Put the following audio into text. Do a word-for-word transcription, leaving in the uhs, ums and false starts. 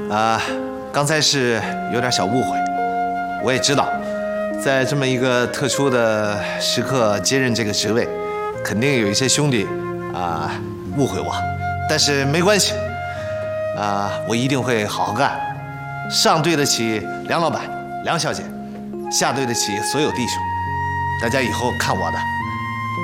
啊，刚才是有点小误会，我也知道，在这么一个特殊的时刻接任这个职位，肯定有一些兄弟啊误会我，但是没关系，啊，我一定会好好干，上对得起梁老板、梁小姐，下对得起所有弟兄，大家以后看我的